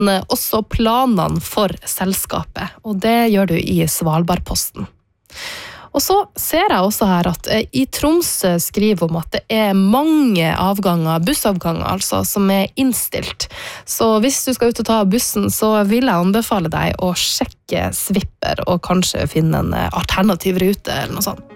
også planene for selskapet, og det gjør du i Svalbardposten. Og så ser jeg også her at i Tromsø skriver om at det mange avganger, bussavganger altså, som innstilt. Så hvis du skal ut og ta bussen, så vil jeg anbefale deg å sjekke Svipper og kanskje finne en alternativ rute eller noe sånt.